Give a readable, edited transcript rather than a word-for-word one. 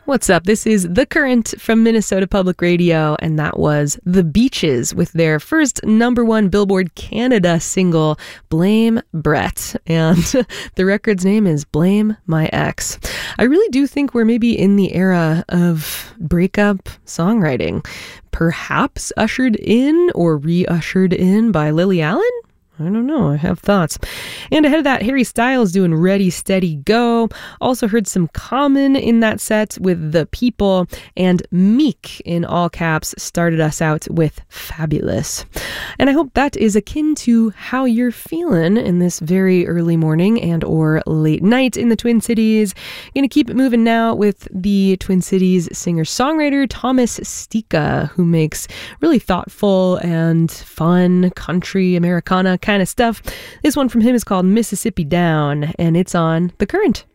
What's up? This is The Current from Minnesota Public Radio, and that was The Beaches with their first #1 Billboard Canada single, Blame Brett. And the record's name is Blame My Ex. I really do think we're maybe in the era of breakup songwriting, perhaps ushered in or re-ushered in by Lily Allen? I don't know. I have thoughts. And ahead of that, Harry Styles doing Ready, Steady, Go. Also heard some Common in that set with The People. And Meek, in all caps, started us out with Fabulous. And I hope that is akin to how you're feeling in this very early morning and or late night in the Twin Cities. Going to keep it moving now with the Twin Cities singer-songwriter Thomas Stika, who makes really thoughtful and fun country Americana kind of stuff. This one from him is called Mississippi Down, and it's on The Current.